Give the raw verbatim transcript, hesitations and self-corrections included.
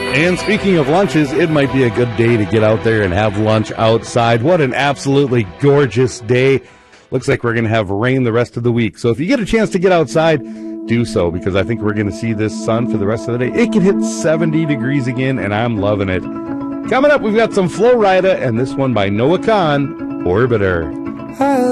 And speaking of lunches, it might be a good day to get out there and have lunch outside. What an absolutely gorgeous day. Looks like we're going to have rain the rest of the week. So if you get a chance to get outside, do so, because I think we're going to see this sun for the rest of the day. It can hit seventy degrees again, and I'm loving it. Coming up, we've got some Flo Rida, and this one by Noah Kahan, Orbiter.